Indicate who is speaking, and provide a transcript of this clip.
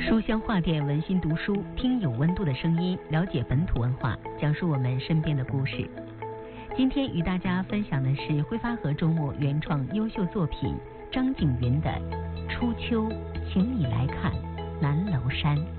Speaker 1: 书香话店文心读书，听有温度的声音，了解本土文化，讲述我们身边的故事。今天与大家分享的是挥发河周末原创优秀作品张景云的《初秋，请你来看南楼山》。